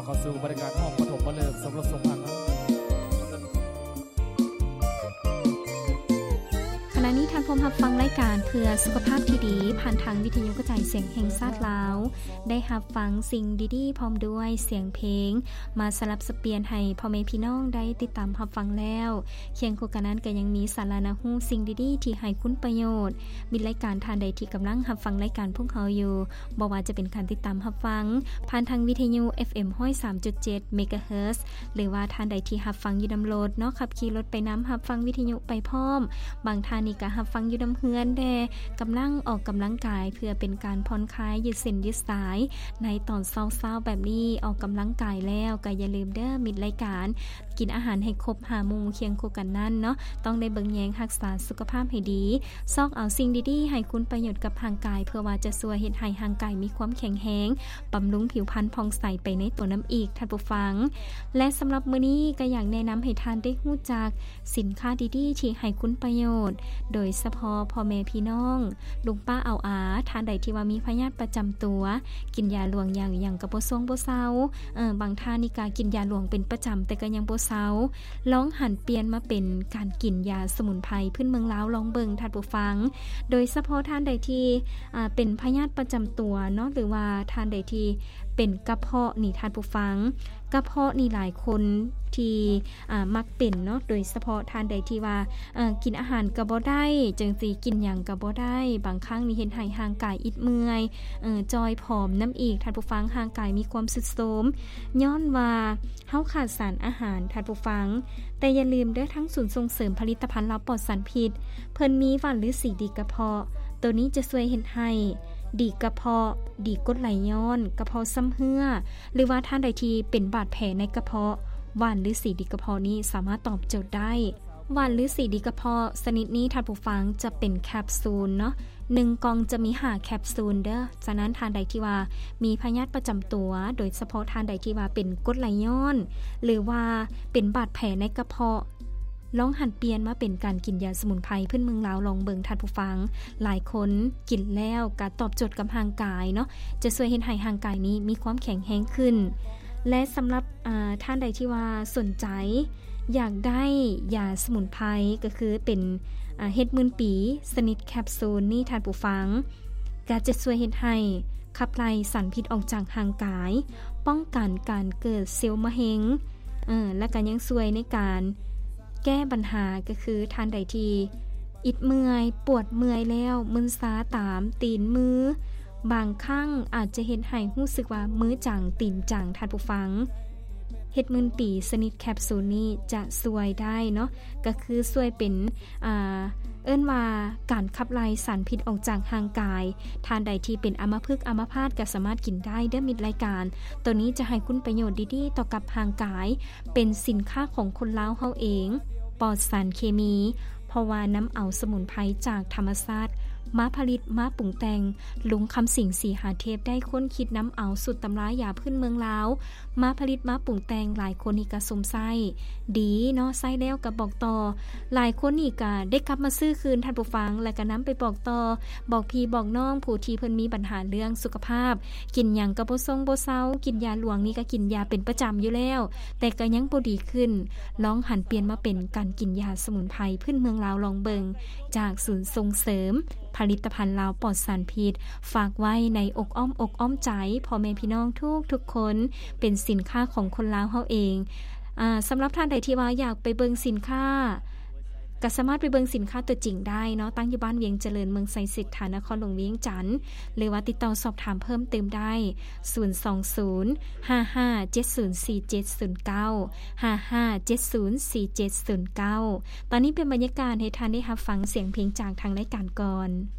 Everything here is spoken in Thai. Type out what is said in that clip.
เข้าสู่บริการห้องปฐมฤกษ์สมรสสมพันธ์ขณะนี้ท่านผู้รับฟังรายการเพื่อสุขภาพที่ดีผ่านทางวิทยุกระจายเสียงแห่งชาติลาวได้รับฟังสิ่งดีๆพร้อมด้วยเสียงเพลงมาสลับสเปลี่ยนให้พ่อแม่พี่น้องได้ติดตามรับฟังแล้วเคียงคู่กันนั้นก็ยังมีสาระน่ารู้สิ่งดีๆที่ให้คุณประโยชน์มีรายการทานใดที่กำลังรับฟังรายการพวกเขาอยู่บ่ว่าจะเป็นการติดตามรับฟังผ่านทางวิทยุ FM 103.7 เมกะเฮิรตซ์หรือว่าทานใดที่รับฟังอยู่นำรถเนาะขับขี่รถไปนํารับฟังวิทยุไปพร้อมบางท่านนี่ก็รับฟังอยู่นำเฮือนแด่กำลังออกกำลังกายเพื่อเป็นการผ่อนคลายยืดเส้นยืดสายในตอนเช้าๆแบบนี้ออกกำลังกายแล้วก็อย่าลืมเด้อมิดรายการกินอาหารให้ครบ5หมู่เคียงคู่กันนั้นเนาะต้องได้เบิ่งแยงรักษาสุขภาพให้ดีซอกเอาสิ่งดีๆให้คุณประโยชน์กับร่างกายเพื่อว่าจะช่วยเฮ็ดให้ร่างกายมีความแข็งแรงบำรุงผิวพรรณผ่องใสไปในตัวน้ำอีกท่านผู้ฟังและสำหรับมื้อนี้ก็อยากแนะนำให้ท่านได้รู้จักสินค้าดีๆที่ให้คุณประโยชน์โดยเฉพาะพ่อแม่พี่น้องลุงป้าเอาอาท่านใดที่ว่ามีพยาธิประจำตัวกินยาหลวงอย่างก็บ่ทรงบ่เซาบางท่านนี่ก็กินยาหลวงเป็นประจำแต่ก็ยังบ่เซาลองหันเปลี่ยนมาเป็นการกินยาสมุนไพรพื้นเมืองลาวลองเบิ่งท่านผู้ฟังโดยเฉพาะท่านใดที่เป็นพยาธิประจำตัวเนาะหรือว่าท่านใดที่เป็นกระเพาะนี่ท่านผู้ฟังกระเพาะนี่หลายคนที่มักเป็นเนาะโดยเฉพาะท่านใดที่ว่ากินอาหารก็บ่ได้จังซี่กินหยังก็บ่ได้บางครั้งนี่เห็นให้ร่างกายอิดเมื่อยจอยผอมน้ำอีกท่านผู้ฟังร่างกายมีความสุดโทรมย้อนว่าเฮาขาดสารอาหารท่านผู้ฟังแต่อย่าลืมเด้อทั้งศูนย์ส่งเสริมผลิตภัณฑ์ลาวปลอดสารพิษเพิ่นมีหว่านฤาษีดีกระเพาะตัวนี้จะช่วยเฮ็ดให้ดีกระเพาะดีกรดไหลย้อนกระเพาะซ้ำเหื่อหรือว่าท่านใดที่เป็นบาดแผลในกระเพาะหว่านฤาษีดีกระเพาะนี้สามารถตอบโจทย์ได้หว่านฤาษีดีกระเพาะชนิดนี้ท่านผู้ฟังจะเป็นแคปซูลเนาะ1กล่องจะมี5แคปซูลเด้อฉะนั้นท่านใดที่ว่ามีพยาธิประจำตัวโดยเฉพาะท่านใดที่ว่าเป็นกรดไหลย้อนหรือว่าเป็นบาดแผลในกระเพาะลองหันเปลี่ยนมาเป็นการกินยาสมุนไพรพื้นเมืองลาวลองเบิ่งท่านผู้ฟังหลายคนกินแล้วก็ตอบโจทย์กับร่างกายเนาะจะช่วยเฮ็ดให้ร่างกายนี้มีความแข็งแรงขึ้นและสำหรับท่านใดที่ว่าสนใจอยากได้ยาสมุนไพรก็คือเป็นเฮ็ดมื่นปีสนิทแคปซูลนี่ท่านผู้ฟังก็จะช่วยเฮ็ดให้ขับไล่สารพิษออกจากร่างกายป้องกันการเกิดเซลล์มะเร็งและก็ยังช่วยในการแก้ปัญหาก็คือท่านใดที่อิดเมื่อยปวดเมื่อยแล้วมึนซาตามตีนมือบางครั้งอาจจะเห็นให้รู้สึกว่ามือจังตีนจังท่านผู้ฟังเฮ็ดมื่นปีสนิทแคปซูลนี้จะช่วยได้เนาะก็คือช่วยเป็นเอิ้นว่าการขับไล่สารพิษออกจากร่างกายท่านใดที่เป็นอัมพฤกษ์อัมพาตก็สามารถกินได้เด้อมิตรรายการตัวนี้จะให้คุณประโยชน์ดีๆต่อกับร่างกายเป็นสินค้าของคนลาวเฮาเองปลอดสารเคมีเพราะว่าน้ำเอาสมุนไพรจากธรรมชาติมาผลิตมาปรุงแต่งลุงคำสิงสีหาเทพได้ค้นคิดน้ำเอาสุดตำรายาพื้นเมืองลาวมาผลิตมาปรุงแต่งหลายคนนี่ก็สมไส้ดีเนาะไส้แล้วก็บอกต่อหลายคนนี่ก็ได้กลับมาซื้อคืนท่านผู้ฟังและก็นำไปบอกต่อบอกพี่บอกน้องผู้ที่เพิ่นมีปัญหาเรื่องสุขภาพกินหยังก็บ่ทรงบ่เซากินยาหลวงนี่ก็กินยาเป็นประจำอยู่แล้วแต่ก็ยังบ่ดีขึ้นลองหันเปลี่ยนมาเป็นการกินยาสมุนไพรพื้นเมืองลาวลองเบิงจากศูนย์ส่งเสริมผลิตภัณฑ์ลาวปลอดสารพิษฝากไว้ในอกอ้อมอกอ้อมใจพ่อแม่พี่น้องทุกคนเป็นสินค้าของคนลาวเฮาเองสำหรับท่านใดที่ว่าอยากไปเบิ่งสินค้าก็สามารถไปเบิ่งสินค้าตัวจริงได้เนาะตั้งอยู่บ้านเวียงเจริญเมืองไซสิทธานครหลวงเวียงจันทน์หรือว่าติดต่อสอบถามเพิ่มเติมได้02055704709 55704709ตอนนี้เป็นบรรยากาศให้ท่านได้รับฟังเสียงเพลงจากทางรายการก่อน